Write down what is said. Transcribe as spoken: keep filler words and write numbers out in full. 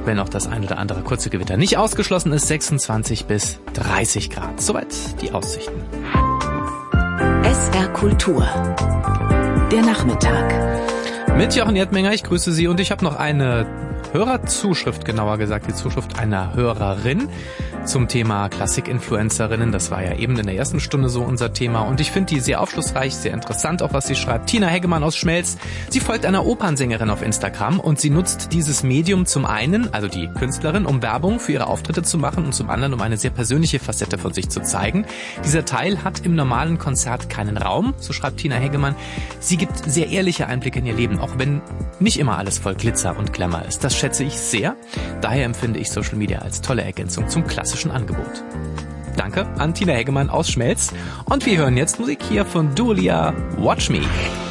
wenn auch das ein oder andere kurze Gewitter nicht ausgeschlossen ist, sechsundzwanzig bis dreißig Grad. Soweit die Aussichten. S R Kultur. Der Nachmittag. Mit Jochen Erdmenger, ich grüße Sie und ich habe noch eine Hörerzuschrift, genauer gesagt die Zuschrift einer Hörerin zum Thema Klassik-Influencerinnen. Das war ja eben in der ersten Stunde so unser Thema und ich finde die sehr aufschlussreich, sehr interessant, auch was sie schreibt. Tina Heggemann aus Schmelz, sie folgt einer Opernsängerin auf Instagram und sie nutzt dieses Medium zum einen, also die Künstlerin, um Werbung für ihre Auftritte zu machen und zum anderen, um eine sehr persönliche Facette von sich zu zeigen. Dieser Teil hat im normalen Konzert keinen Raum, so schreibt Tina Heggemann. Sie gibt sehr ehrliche Einblicke in ihr Leben, auch wenn nicht immer alles voll Glitzer und Glamour ist. Das schätze ich sehr. Daher empfinde ich Social Media als tolle Ergänzung zum klassischen Angebot. Danke an Tina Heggemann aus Schmelz und wir hören jetzt Musik hier von Dua Lipa, Watch Me.